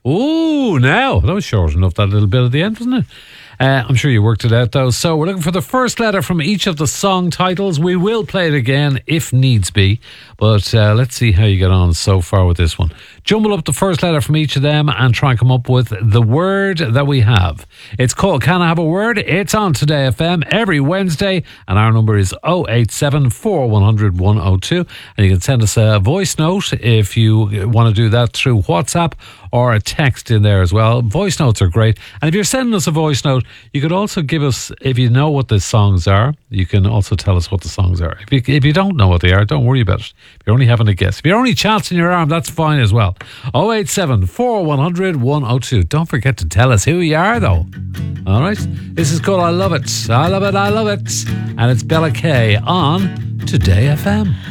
Oh, now that was short enough, that little bit at the end, wasn't it? I'm sure you worked it out though. So we're looking for the first letter from each of the song titles. We will play it again if needs be, but let's see how you get on so far with this one. Jumble up the first letter from each of them and try and come up with the word that we have. It's called Can I Have a Word? It's on Today FM every Wednesday, and our number is 087 4100 102, and you can send us a voice note if you want to do that through WhatsApp or a text in there as well. Voice notes are great, and if you're sending us a voice note, you could also give us, if you know what the songs are, you can also tell us what the songs are. If you don't know what they are, don't worry about it. If you're only having a guess, if you're only chancing your arm, that's fine as well. 087 4100 102. Don't forget to tell us who you are though. Alright, this is called I Love It, I Love It, I Love It, and it's Bella Kay on Today FM.